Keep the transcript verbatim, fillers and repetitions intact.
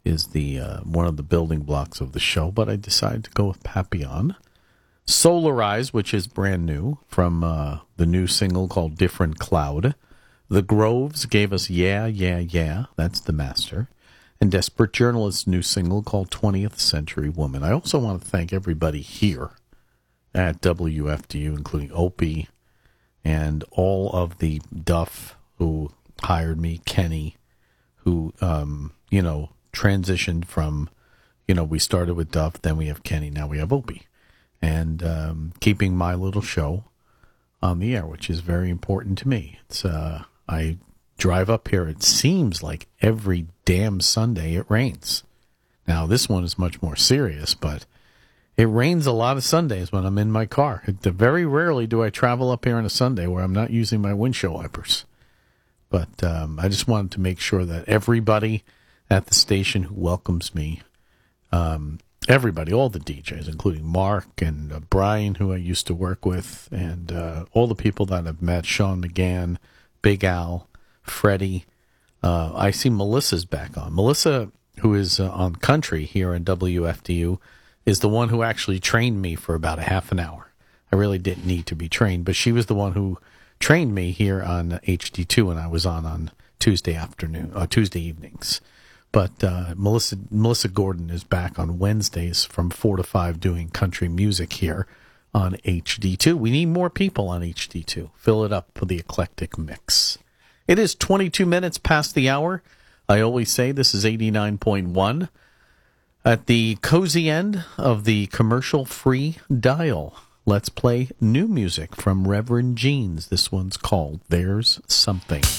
is the uh, one of the building blocks of the show, but I decided to go with Papillon. Solarize, which is brand new from uh, the new single called Different Cloud. The Groves gave us Yeah, Yeah, Yeah. That's the master. And Desperate Journalist's new single called twentieth Century Woman. I also want to thank everybody here at W F D U, including Opie and all of the Duff who hired me, Kenny, who, um, you know, transitioned from, you know, we started with Duff, then we have Kenny, now we have Opie. And um, keeping my little show on the air, which is very important to me. It's uh, I drive up here, it seems like every damn Sunday it rains. Now, this one is much more serious, but it rains a lot of Sundays when I'm in my car. It, very rarely do I travel up here on a Sunday where I'm not using my windshield wipers. But um, I just wanted to make sure that everybody at the station who welcomes me, um, everybody, all the D Js, including Mark and uh, Brian, who I used to work with, and uh, all the people that I've met, Sean McGann, Big Al, Freddie. Uh, I see Melissa's back on. Melissa, who is uh, on country here in W F D U, is the one who actually trained me for about a half an hour. I really didn't need to be trained, but she was the one who trained me here on H D two when I was on on Tuesday afternoon, or Tuesday evenings. But uh, Melissa Melissa Gordon is back on Wednesdays from four to five doing country music here on H D two. We need more people on H D two. Fill it up with the eclectic mix. It is twenty-two minutes past the hour. I always say this is eighty-nine point one. At the cozy end of the commercial-free dial, let's play new music from Reverend Jeans. This one's called There's Something.